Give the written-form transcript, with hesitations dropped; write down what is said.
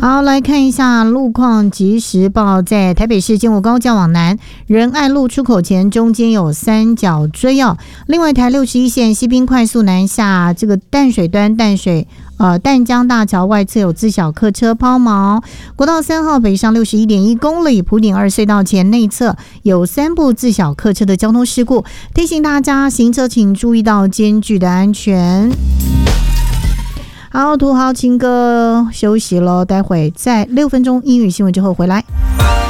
好，来看一下路况即时报，在台北市建国高架往南仁爱路出口前中间有三角锥哦。另外台61线西滨快速南下这个淡水端淡江大桥外侧有自小客车抛锚，国道3号北上61.1公里埔顶2隧道前内侧有3部自小客车的交通事故，提醒大家行车请注意到间距的安全。好，土豪情歌休息咯，待会在6分钟英语新闻之后回来。